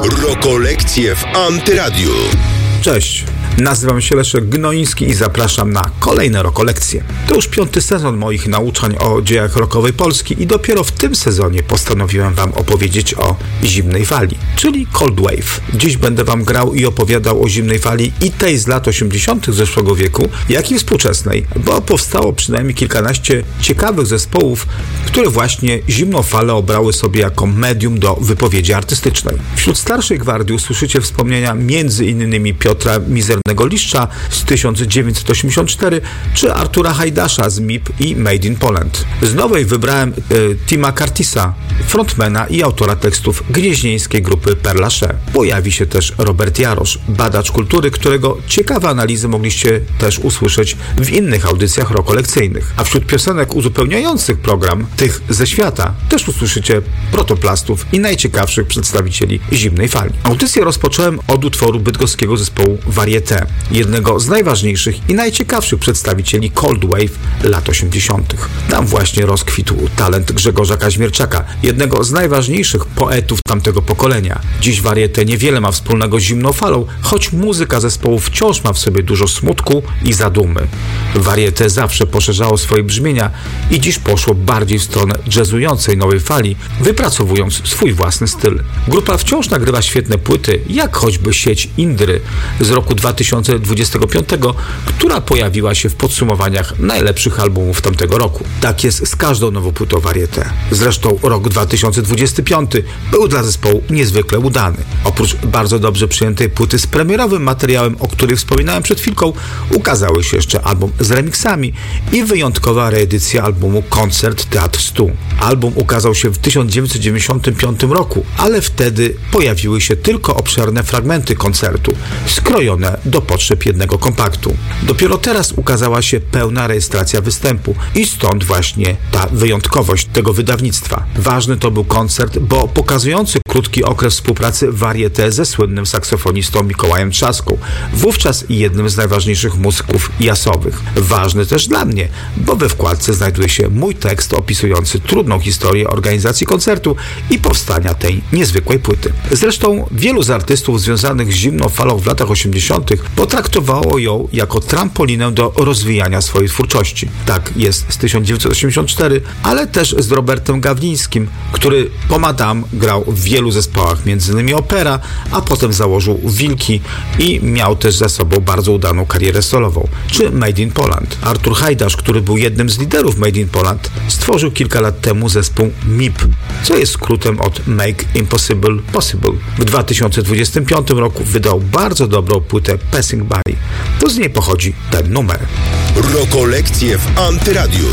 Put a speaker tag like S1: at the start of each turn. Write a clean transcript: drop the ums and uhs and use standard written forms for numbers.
S1: Rokolekcje w Antyradiu.
S2: Cześć, nazywam się Leszek Gnoiński i zapraszam na kolejne Rokolekcje. To już 5. sezon moich nauczań o dziejach rockowej Polski i dopiero w tym sezonie postanowiłem Wam opowiedzieć o zimnej fali, czyli Cold Wave. Dziś będę Wam grał i opowiadał o zimnej fali i tej z lat 80. zeszłego wieku, jak i współczesnej, bo powstało przynajmniej kilkanaście ciekawych zespołów, które właśnie zimną falę obrały sobie jako medium do wypowiedzi artystycznej. Wśród starszej gwardii usłyszycie wspomnienia m.in. Piotra Mizernego Liszcza z 1984 czy Artura Hajdasza z MIP i Made in Poland. Z nowej wybrałem Tima Curtisa, frontmana i autora tekstów gnieźnieńskiej grupy Père Lachaise. Pojawi się też Robert Jarosz, badacz kultury, którego ciekawe analizy mogliście też usłyszeć w innych audycjach rokolekcyjnych. A wśród piosenek uzupełniających program, tych ze świata, też usłyszycie protoplastów i najciekawszych przedstawicieli zimnej fali. Audycję rozpocząłem od utworu bydgoskiego zespołu Varieté, jednego z najważniejszych i najciekawszych przedstawicieli Cold Wave lat 80. Tam właśnie rozkwitł talent Grzegorza Kaźmierczaka, jednego z najważniejszych poetów tamtego pokolenia. Dziś Varieté niewiele ma wspólnego z zimną falą, choć muzyka zespołu wciąż ma w sobie dużo smutku i zadumy. Varieté zawsze poszerzało swoje brzmienia i dziś poszło bardziej w stronę jazzującej nowej fali, wypracowując swój własny styl. Grupa wciąż nagrywa świetne płyty, jak choćby Sieć Indry z roku 2025, która pojawiła się w podsumowaniach najlepszych albumów tamtego roku. Tak jest z każdą nową płytą Varieté. Zresztą rok 2025 był dla zespołu niezwykle udany. Oprócz bardzo dobrze przyjętej płyty z premierowym materiałem, o której wspominałem przed chwilką, ukazały się jeszcze album z remixami i wyjątkowa reedycja albumu Koncert Teatr Stu. Album ukazał się w 1995 roku, ale wtedy pojawiły się tylko obszerne fragmenty koncertu, skrojone do potrzeb jednego kompaktu. Dopiero teraz ukazała się pełna rejestracja występu i stąd właśnie ta wyjątkowość tego wydawnictwa. Ważny to był koncert, bo pokazujący krótki okres współpracy Varieté ze słynnym saksofonistą Mikołajem Trzaską, wówczas jednym z najważniejszych muzyków jazzowych. Ważny też dla mnie, bo we wkładce znajduje się mój tekst opisujący trudną historię organizacji koncertu i powstania tej niezwykłej płyty. Zresztą wielu z artystów związanych z zimną falą w latach 80. potraktowało ją jako trampolinę do rozwijania swojej twórczości. Tak jest z 1984, ale też z Robertem Gawlińskim, który po Madame grał w wielu zespołach, m.in. Opera, a potem założył Wilki i miał też za sobą bardzo udaną karierę solową, czy Made in Poland. Artur Hajdasz, który był jednym z liderów Made in Poland, stworzył kilka lat temu zespół MIP, co jest skrótem od Make Impossible Possible. W 2025 roku wydał bardzo dobrą płytę Passing By. To z niej pochodzi ten numer.
S1: Rokolekcje w Antyradiu.